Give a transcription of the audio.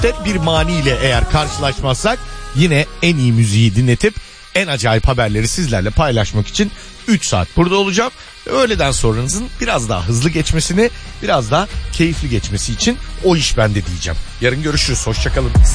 saatte bir maniyle eğer karşılaşmazsak yine en iyi müziği dinletip en acayip haberleri sizlerle paylaşmak için 3 saat burada olacağım. Öğleden sonranızın biraz daha hızlı geçmesini, biraz daha keyifli geçmesi için o iş bende diyeceğim. Yarın görüşürüz, hoşçakalın.